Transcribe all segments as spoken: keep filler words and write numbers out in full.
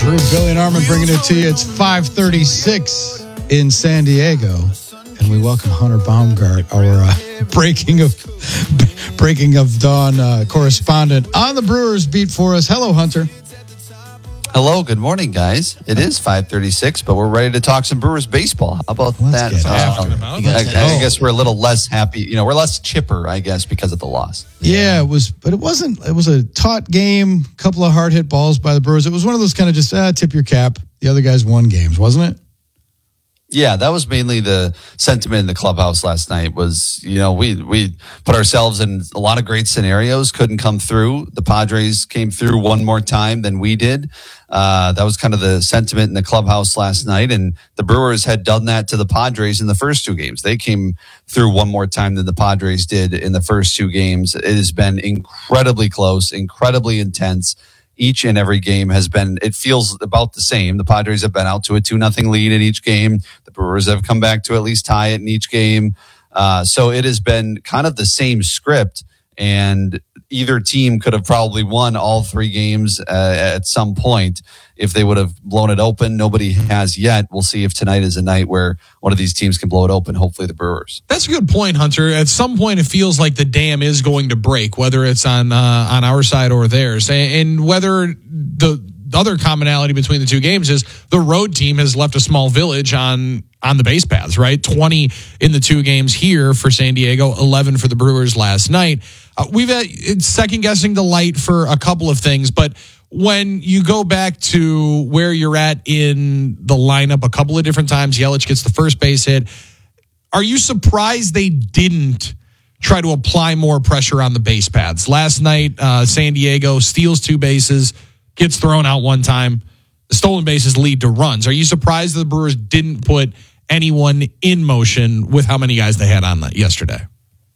Drew, Billy, and Armin bringing it to you. It's five thirty-six in San Diego, and we welcome Hunter Baumgart, our uh, breaking of breaking of dawn uh, correspondent on the Brewers beat for us. Hello, Hunter. Hello, good morning, guys. It is five thirty-six, but we're ready to talk some Brewers baseball. How about Let's that? get Uh, I, I guess we're a little less happy. You know, we're less chipper, I guess, because of the loss. Yeah, it was, but it wasn't. It was a taut game. A couple of hard hit balls by the Brewers. It was one of those kind of just ah, tip your cap. The other guys won games, wasn't it? Yeah, that was mainly the sentiment in the clubhouse last night was, you know, we we put ourselves in a lot of great scenarios, couldn't come through. The Padres came through one more time than we did. Uh, that was kind of the sentiment in the clubhouse last night. And the Brewers had done that to the Padres in the first two games. They came through one more time than the Padres did in the first two games. It has been incredibly close, incredibly intense. Each and every game has been, it feels about the same. The Padres have been out to a two nothing lead in each game. The Brewers have come back to at least tie it in each game. Uh, so it has been kind of the same script, and either team could have probably won all three games uh, at some point if they would have blown it open. Nobody has yet. We'll see if tonight is a night where one of these teams can blow it open, hopefully the Brewers. That's a good point, Hunter. At some point, it feels like the dam is going to break, whether it's on uh, on our side or theirs. And whether the other commonality between the two games is the road team has left a small village on on the base paths, right? twenty in the two games here for San Diego, eleven for the Brewers last night. Uh, we've had it's second guessing the light for a couple of things, but when you go back to where you're at in the lineup a couple of different times, Yelich gets the first base hit. Are you surprised they didn't try to apply more pressure on the base paths? Last night, uh, San Diego steals two bases, gets thrown out one time. The stolen bases lead to runs. Are you surprised that the Brewers didn't put anyone in motion with how many guys they had on that yesterday?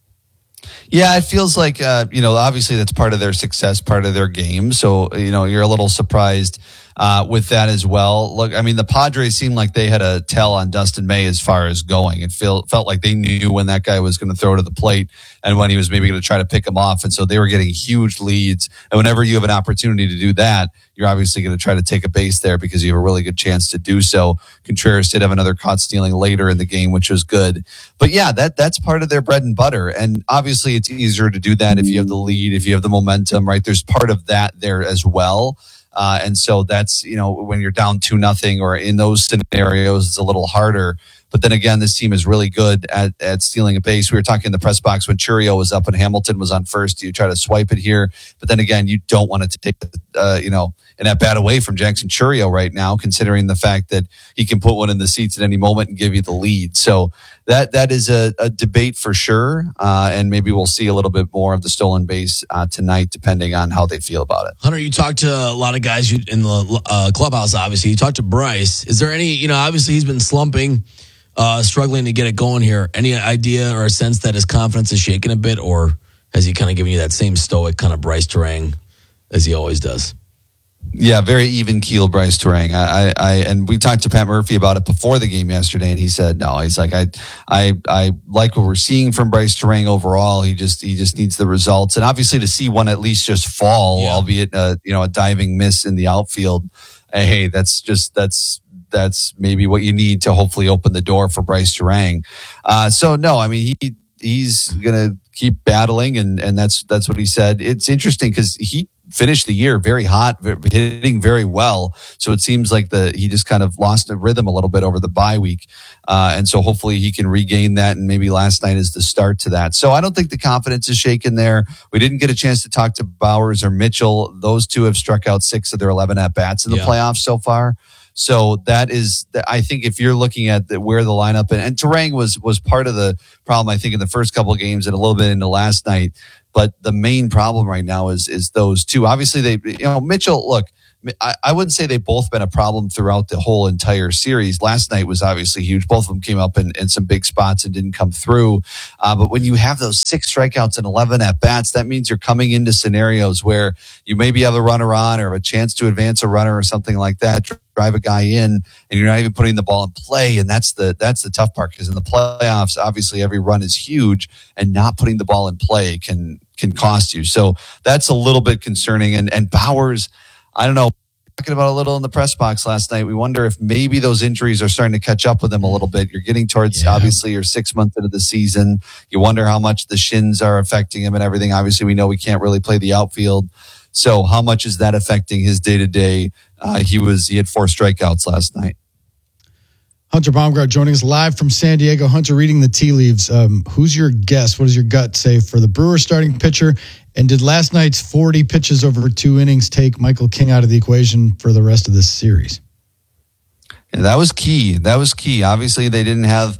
Yeah, it feels like, uh, you know, obviously that's part of their success, part of their game. So, you know, you're a little surprised uh, with that as well. Look, I mean, the Padres seemed like they had a tell on Dustin May as far as going. It felt felt like they knew when that guy was going to throw to the plate and when he was maybe going to try to pick him off. And so they were getting huge leads. And whenever you have an opportunity to do that, you're obviously going to try to take a base there because you have a really good chance to do so. Contreras did have another caught stealing later in the game, which was good. But yeah, that that's part of their bread and butter. And obviously it's easier to do that if you have the lead, if you have the momentum, right? There's part of that there as well. Uh, and so that's, you know, when you're down two nothing or in those scenarios, it's a little harder. But then again, this team is really good at, at stealing a base. We were talking in the press box when Chourio was up and Hamilton was on first. You try to swipe it here. But then again, you don't want it to take, uh, you know, an at bat away from Jackson Chourio right now, considering the fact that he can put one in the seats at any moment and give you the lead. So that that is a, a debate for sure. Uh, and maybe we'll see a little bit more of the stolen base uh, tonight, depending on how they feel about it. Hunter, you talked to a lot of guys in the uh, clubhouse, obviously. You talked to Bryce. Is there any, you know, obviously he's been slumping, uh, struggling to get it going here. Any idea or a sense that his confidence is shaking a bit, or has he kind of given you that same stoic kind of Bryce Turang as he always does? Yeah, very even keel Bryce Turang. I, I, and we talked to Pat Murphy about it before the game yesterday, and he said, no, he's like, I, I, I like what we're seeing from Bryce Turang overall. He just, he just needs the results, and obviously to see one at least just fall, yeah. albeit a, you know, a diving miss in the outfield. Hey, that's just that's that's maybe what you need to hopefully open the door for Bryce Turang. Uh, so no, I mean he he's gonna keep battling, and and that's that's what he said. It's interesting because he finished the year very hot, hitting very well. So it seems like the he just kind of lost a rhythm a little bit over the bye week. Uh, and so hopefully he can regain that, and maybe last night is the start to that. So I don't think the confidence is shaken there. We didn't get a chance to talk to Bowers or Mitchell. Those two have struck out six of their eleven at-bats in the yeah. playoffs so far. So that is, I think if you're looking at the, where the lineup, and, and Turang was was part of the problem, I think, in the first couple of games and a little bit into last night. But the main problem right now is is those two. Obviously, they, you know, Mitchell, look, I, I wouldn't say they've both been a problem throughout the whole entire series. Last night was obviously huge. Both of them came up in, in some big spots and didn't come through. Uh, but when you have those six strikeouts and eleven at-bats, that means you're coming into scenarios where you maybe have a runner on or a chance to advance a runner or something like that, drive a guy in, and you're not even putting the ball in play. And that's the that's the tough part, because in the playoffs, obviously every run is huge, and not putting the ball in play can can cost you. So that's a little bit concerning. And and Bowers, I don't know. about a little in the press box last night. We wonder if maybe those injuries are starting to catch up with him a little bit. You're getting towards, yeah. obviously, you're six months into the season. You wonder how much the shins are affecting him and everything. Obviously, we know we can't really play the outfield. So how much is that affecting his day-to-day? Uh, he was he had four strikeouts last night. Hunter Baumgart joining us live from San Diego. Hunter, reading the tea leaves. Um, who's your guess? What does your gut say for the Brewers starting pitcher? And did last night's forty pitches over two innings take Michael King out of the equation for the rest of this series? Yeah, that was key. That was key. Obviously, they didn't have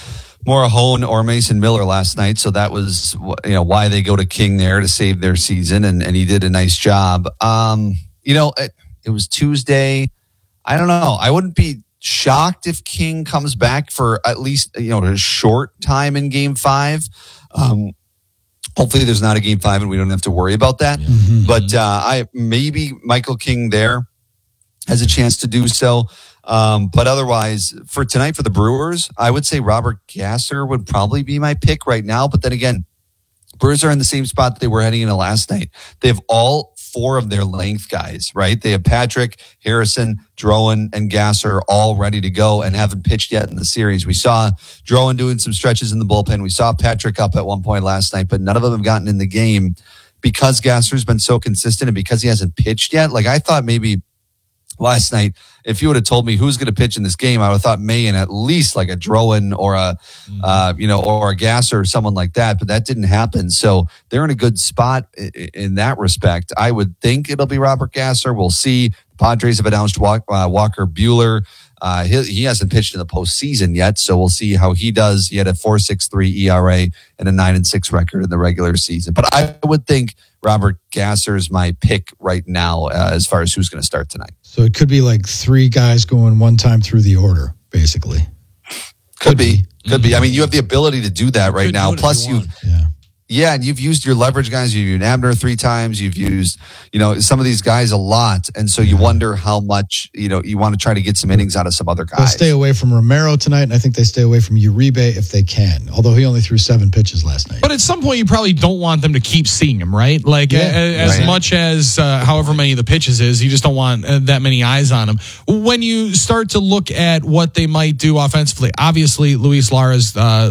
Morahone or Mason Miller last night, so that was you know why they go to King there to save their season, and, and he did a nice job. Um, you know, it, it was Tuesday. I don't know. I wouldn't be shocked if King comes back for at least you know a short time in Game Five. Um, hopefully, there's not a Game Five, and we don't have to worry about that. Mm-hmm. But uh, I maybe Michael King there has a chance to do so. Um, but otherwise, for tonight for the Brewers, I would say Robert Gasser would probably be my pick right now. But then again, Brewers are in the same spot they were heading into last night. They have all four of their length guys, right? They have Patrick, Harrison, Drowan, and Gasser all ready to go and haven't pitched yet in the series. We saw Drowan doing some stretches in the bullpen. We saw Patrick up at one point last night, but none of them have gotten in the game because Gasser's been so consistent and because he hasn't pitched yet. Like I thought maybe last night, if you would have told me who's going to pitch in this game, I would have thought May and at least like a Drowan or a, mm-hmm. uh, you know, or a Gasser or someone like that. But that didn't happen. So they're in a good spot in, in that respect. I would think it'll be Robert Gasser. We'll see. The Padres have announced Walker, uh, Walker Buehler. Uh, he, he hasn't pitched in the postseason yet, so we'll see how he does. He had a four point six three E R A and a nine and six record in the regular season. But I would think Robert Gasser is my pick right now uh, as far as who's going to start tonight. So it could be like three guys going one time through the order, basically. Could, could be. be. Could be. I mean, you have the ability to do that right now. Plus, you, yeah. yeah, and you've used your leverage guys. You've used Abner three times. You've used, you know, some of these guys a lot. And so you wonder how much, you know, you want to try to get some innings out of some other guys. They'll stay away from Romero tonight, and I think they stay away from Uribe if they can, although he only threw seven pitches last night. But at some point, you probably don't want them to keep seeing him, right? Like, yeah, a, as right. much as uh, however many of the pitches is, you just don't want uh, that many eyes on him. When you start to look at what they might do offensively, obviously, Luis Lara's uh,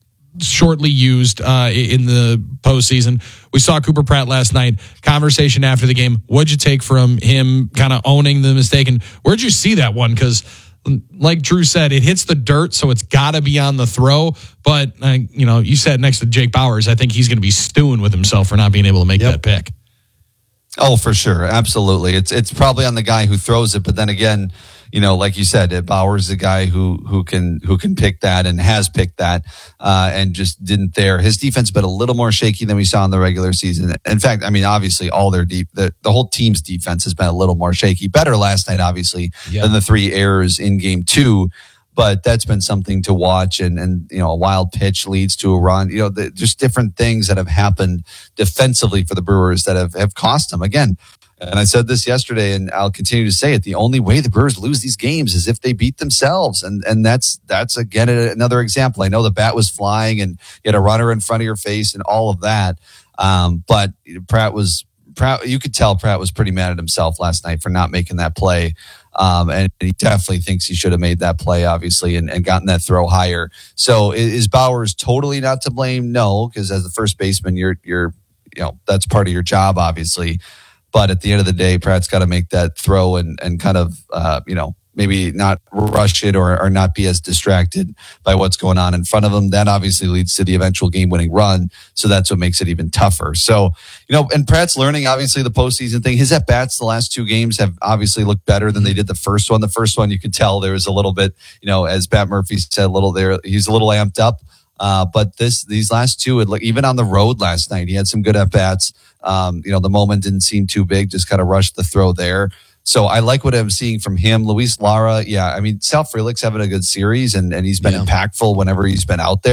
shortly used uh, in the postseason. We saw Cooper Pratt last night. Conversation after the game. What'd you take from him kind of owning the mistake? And where'd you see that one? Because like Drew said, it hits the dirt, so it's got to be on the throw. But, uh, you know, you said next to Jake Bauers, I think he's going to be stewing with himself for not being able to make yep. that pick. Oh, for sure. Absolutely. It's it's probably on the guy who throws it. But then again, you know, like you said, Bauer's is the guy who who can who can pick that and has picked that uh, and just didn't there. His defense been a little more shaky than we saw in the regular season. In fact, I mean, obviously, all their deep the, the whole team's defense has been a little more shaky. Better last night, obviously, yeah. than the three errors in game two. But that's been something to watch, and and you know, a wild pitch leads to a run. You know, the, just different things that have happened defensively for the Brewers that have have cost them again. And I said this yesterday, and I'll continue to say it. The only way the Brewers lose these games is if they beat themselves. And and that's, that's again, another example. I know the bat was flying and you had a runner in front of your face and all of that. Um, but Pratt was, Pratt, you could tell Pratt was pretty mad at himself last night for not making that play. Um, and he definitely thinks he should have made that play, obviously, and, and gotten that throw higher. So is Bauers totally not to blame? No, because as the first baseman, you're, you're, you know, that's part of your job, obviously. But at the end of the day, Pratt's got to make that throw and, and kind of, uh, you know, maybe not rush it or, or not be as distracted by what's going on in front of him. That obviously leads to the eventual game-winning run. So that's what makes it even tougher. So, you know, and Pratt's learning, obviously, the postseason thing. His at-bats the last two games have obviously looked better than they did the first one. The first one, you could tell there was a little bit, you know, as Pat Murphy said, a little there, he's a little amped up. Uh, but this, these last two, it, even on the road last night, he had some good at-bats. Um, you know, the moment didn't seem too big, just kind of rushed the throw there. So I like what I'm seeing from him. Luis Lara, yeah, I mean, Sal Frelick's having a good series, and, and he's been yeah. impactful whenever he's been out there.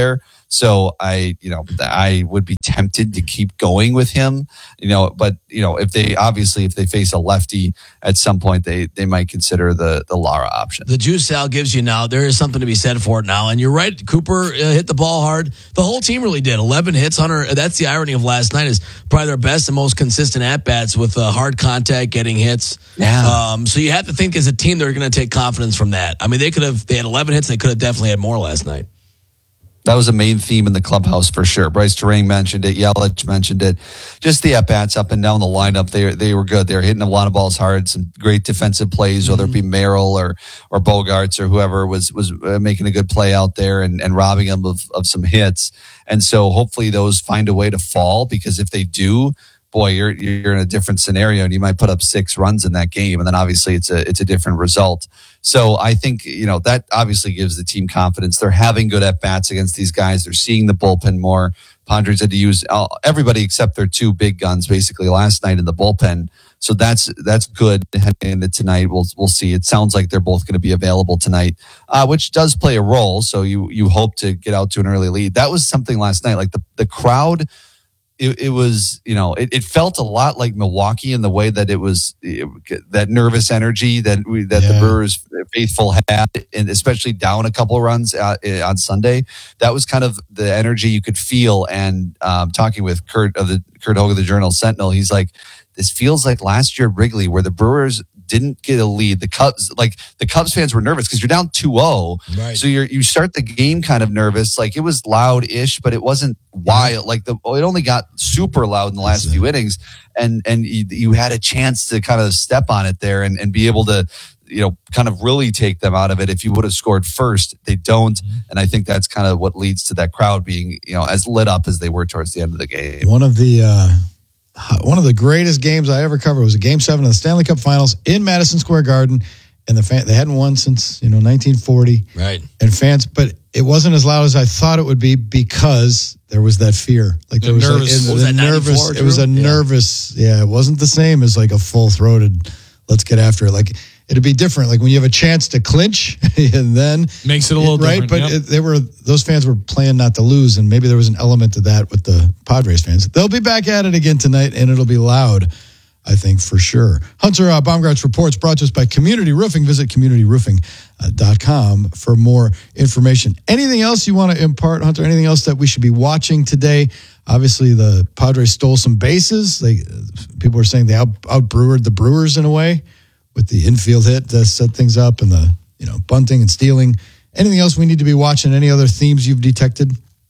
So I, you know, I would be tempted to keep going with him, you know, but you know, if they obviously if they face a lefty at some point, they they might consider the the Lara option. The juice Sal gives you now, there is something to be said for it now. And you're right, Cooper uh, hit the ball hard. The whole team really did. eleven hits, Hunter. That's the irony of last night, is probably their best and most consistent at-bats with uh, hard contact, getting hits. Yeah. Um, so you have to think as a team they're going to take confidence from that. I mean, they could have, they had eleven hits, they could have definitely had more last night. That was a main theme in the clubhouse for sure. Bryce Turang mentioned it. Yelich mentioned it. Just the at-bats up and down the lineup, they they were good. They were hitting a lot of balls hard. Some great defensive plays, whether it be Merrill or or Bogarts or whoever was was uh, making a good play out there and, and robbing them of, of some hits. And so hopefully those find a way to fall, because if they do, boy, you're you're in a different scenario and you might put up six runs in that game. And then obviously it's a it's a different result. So I think, you know, that obviously gives the team confidence. They're having good at-bats against these guys. They're seeing the bullpen more. Padres had to use everybody except their two big guns basically last night in the bullpen. So that's that's good heading into tonight. We'll we'll see. It sounds like they're both going to be available tonight, uh, which does play a role. So you you hope to get out to an early lead. That was something last night. Like the, the crowd, It, it was, you know, it, it felt a lot like Milwaukee in the way that it was it, that nervous energy that we, that Yeah. the Brewers faithful had, and especially down a couple of runs uh, on Sunday. That was kind of the energy you could feel. And um, talking with Kurt of the Kurt Hogue of the Journal Sentinel, he's like, this feels like last year at Wrigley, where the Brewers didn't get a lead. The Cubs, like the Cubs fans were nervous because you're down two oh. Right. So you're, you start the game kind of nervous. Like it was loud-ish, but it wasn't wild. Like the, it only got super loud in the last few innings. And, and you, you had a chance to kind of step on it there and, and be able to, you know, kind of really take them out of it. If you would have scored first, they don't. And I think that's kind of what leads to that crowd being, you know, as lit up as they were towards the end of the game. One of the uh, one of the greatest games I ever covered was a Game Seven of the Stanley Cup Finals in Madison Square Garden, and the fan, they hadn't won since you know nineteen forty. Right. And fans, but it wasn't as loud as I thought it would be because there was that fear. Like The there was nervous- like, was the that nervous. ninety-four, It was a Drew? Yeah. nervous. Yeah, it wasn't the same as like a full throated. Let's get after it. Like it'd be different. Like when you have a chance to clinch, and then Makes it a little right. different, But yep. it, they were those fans were playing not to lose, and maybe there was an element to that with the Padres fans. They'll be back at it again tonight, and it'll be loud, I think, for sure. Hunter uh, Baumgart's reports brought to us by Community Roofing. Visit community roofing dot com for more information. Anything else you want to impart, Hunter? Anything else that we should be watching today? Obviously, the Padres stole some bases. They people were saying they out out brewered the Brewers in a way with the infield hit that set things up, and the you know bunting and stealing. Anything else we need to be watching? Any other themes you've detected?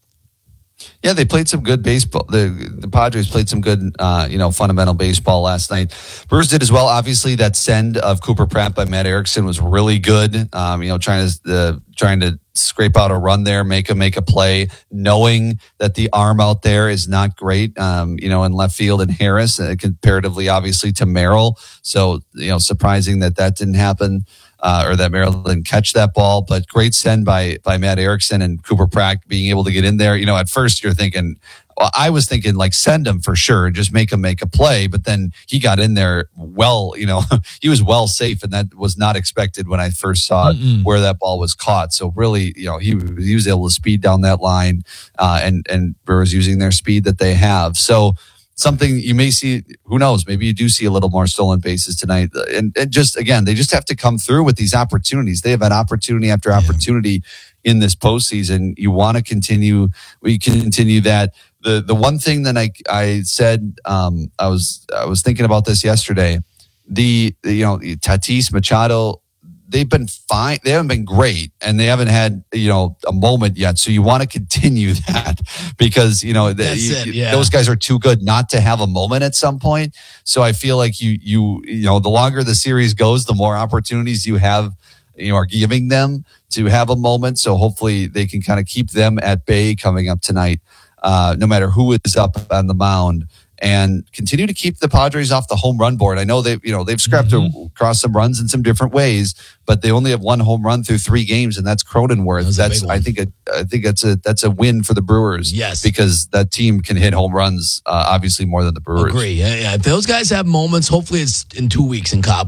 Yeah, they played some good baseball. The the Padres played some good, uh, you know, fundamental baseball last night. Brewers did as well. Obviously, that send of Cooper Pratt by Matt Erickson was really good. Um, you know, trying to uh, trying to scrape out a run there, make a make a play, knowing that the arm out there is not great. Um, you know, in left field and Harris, uh, comparatively, obviously to Merrill. So you know, surprising that that didn't happen. Uh, or that Merrill didn't catch that ball, but great send by by Matt Erickson and Cooper Pratt being able to get in there. You know, at first you're thinking, well, I was thinking like send him for sure and just make him make a play, but then he got in there well. You know, he was well safe, and that was not expected when I first saw it, where that ball was caught. So really, you know, he he was able to speed down that line, uh, and and Brewers using their speed that they have. So. Something you may see, who knows, maybe you do see a little more stolen bases tonight. And, and just, again, they just have to come through with these opportunities. They have had opportunity after opportunity in this postseason. You want to continue, we continue that. The the one thing that I I said, um, I was I was thinking about this yesterday. The, the you know, Tatis, Machado, they've been fine. They haven't been great, and they haven't had, you know, a moment yet. So you want to continue that because, you know, the, That's you, it, yeah. those guys are too good not to have a moment at some point. So I feel like you, you, you know, the longer the series goes, the more opportunities you have, you know, are giving them to have a moment. So hopefully they can kind of keep them at bay coming up tonight, uh, no matter who is up on the mound. And continue to keep the Padres off the home run board. I know they've, you know, they've scrapped Mm-hmm. across some runs in some different ways, but they only have one home run through three games, and that's Cronenworth. That was a That's, big one. I think, a, I think that's a that's a win for the Brewers. Yes. because that team can hit home runs, uh, obviously more than the Brewers. Agree. Yeah, yeah. If those guys have moments, hopefully it's in two weeks in Cabo.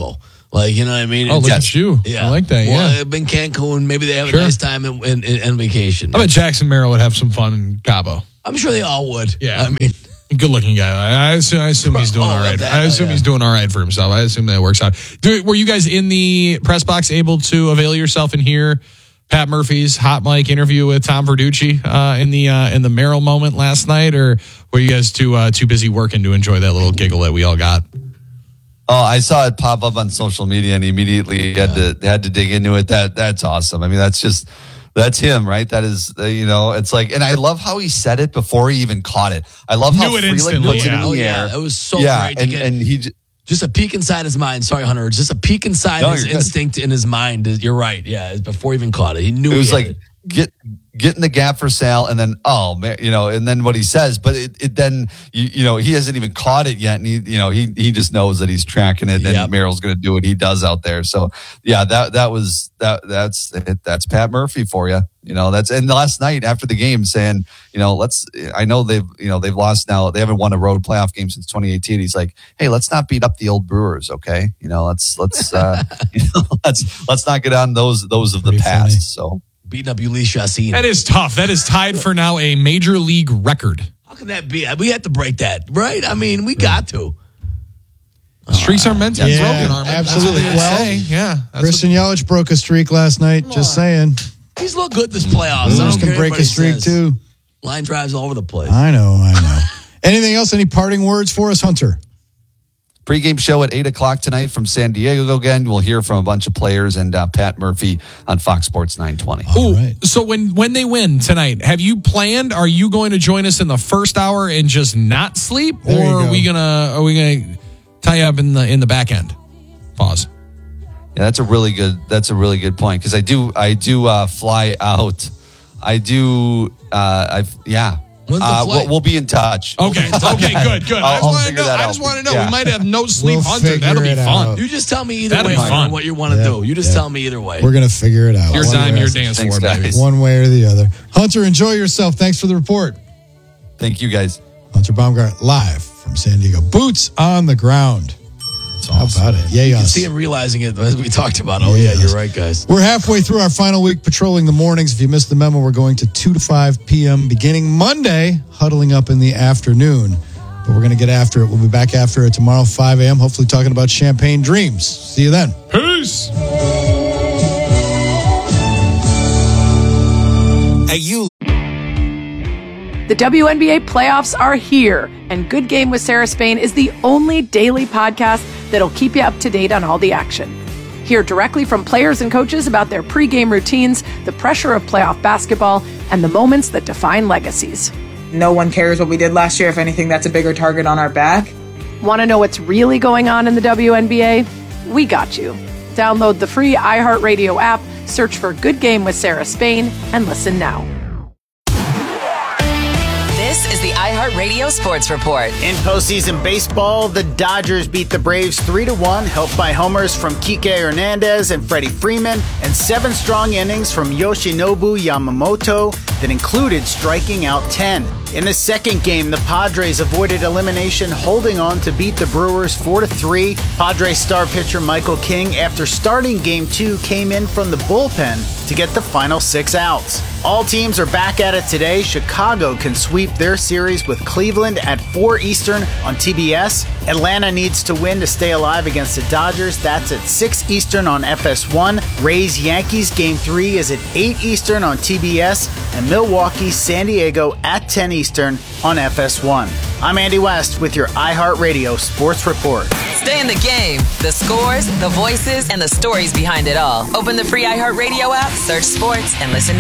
Like, you know what I mean? Oh, look It's- at you. I like that, Well, yeah. I've been Cancun. Maybe they have Sure. a nice time in, in, in, on vacation. I bet Jackson Merrill would have some fun in Cabo. I'm sure they all would. Yeah. I mean, Good looking guy. I I assume, I assume he's doing Oh, all right. that- I assume yeah. he's doing all right for himself. I assume that works out. Do, were you guys in the press box able to avail yourself and hear Pat Murphy's hot mic interview with Tom Verducci uh, in the uh, in the Merrill moment last night, or were you guys too uh, too busy working to enjoy that little giggle that we all got? Oh, I saw it pop up on social media and immediately had to had to dig into it. That that's awesome. I mean, that's just that's him, right? That is, uh, you know, it's like, and I love how he said it before he even caught it. I love how Knew it Freeland instantly, puts it yeah. in oh, the yeah. air. It was so yeah, great to and get and he. j- just a peek inside his mind. Sorry, Hunter. Just a peek inside No, his you're good. instinct in his mind. You're right. Yeah, before he even caught it. He knew It was he had like get get in the gap for Sal, and then oh man, you know, and then what he says, but it, it then you, you know he hasn't even caught it yet, and he you know he he just knows that he's tracking it, and Yep. Merrill's going to do what he does out there. So yeah, that that was that that's that's Pat Murphy for you. You know, that's and last night after the game saying, you know, let's. I know they've you know they've lost now. They haven't won a road playoff game since twenty eighteen. He's like, hey, let's not beat up the old Brewers, okay? You know, let's let's uh, you know, let's let's not get on those those of the Pretty past. funny. So. beating up Ulysses Chassin. That is tough. That is tied for now a major league record. How can that be? We had to break that, right? I mean, we got to. Streaks are meant to be Yeah, broken, Armin. absolutely. That's what they Well, say. yeah. That's Christian Yelich broke a streak last night. Just saying. He's looked good this playoffs. I Brewers don't can care break what a streak says. too. Line drives all over the place. I know, I know. Anything else? Any parting words for us, Hunter? Pre-game show at eight o'clock tonight from San Diego again. We'll hear from a bunch of players and uh, Pat Murphy on Fox Sports nine twenty. Ooh, right. So when when they win tonight, have you planned? Are you going to join us in the first hour and just not sleep, There you or are go. we gonna are we gonna tie you up in the in the back end? Pause. Yeah, that's a really good. That's a really good point because I do. I do uh, fly out. I do. Uh, I yeah. When's the Uh, flight? we'll, we'll be in touch. Okay. Okay. Good. Good. I I'll- just I'll want to figure know. that I out. just want to know. Yeah. We might have no sleep, We'll Hunter. That'll be figure it fun. out. You just tell me either That'd way be fun. what you want to Yeah, do. You just yeah. tell me either way. We're going to figure it out. Your One time, way- your dance Thanks, floor, baby. guys. One way or the other. Hunter, enjoy yourself. Thanks for the report. Thank you guys. Hunter Baumgart live from San Diego. Boots on the ground. How about it? Yay, You can us. see him realizing it as we talked about. Oh, yeah, Yes. you're right, guys. We're halfway through our final week patrolling the mornings. If you missed the memo, we're going to two to five p.m. beginning Monday, huddling up in the afternoon. But we're going to get after it. We'll be back after it tomorrow, five a.m., hopefully talking about Champagne Dreams. See you then. Peace. Hey, you. The W N B A playoffs are here, and Good Game with Sarah Spain is the only daily podcast that'll keep you up to date on all the action. Hear directly from players and coaches about their pregame routines, the pressure of playoff basketball, and the moments that define legacies. No one cares what we did last year. If anything, that's a bigger target on our back. Want to know what's really going on in the W N B A? We got you. Download the free iHeartRadio app, search for Good Game with Sarah Spain, and listen now. This is the iHeartRadio Sports Report. In postseason baseball, the Dodgers beat the Braves three to one, helped by homers from Kike Hernandez and Freddie Freeman, and seven strong innings from Yoshinobu Yamamoto that included striking out ten. In the second game, the Padres avoided elimination, holding on to beat the Brewers four to three. Padres star pitcher Michael King, after starting game two, came in from the bullpen to get the final six outs. All teams are back at it today. Chicago can sweep their series with Cleveland at four Eastern on T B S. Atlanta needs to win to stay alive against the Dodgers. That's at six Eastern on F S one. Rays Yankees game three is at eight Eastern on T B S. And Milwaukee San Diego at ten Eastern on F S one. I'm Andy West with your iHeartRadio Sports Report. Stay in the game. The scores, the voices, and the stories behind it all. Open the free iHeartRadio app, search sports, and listen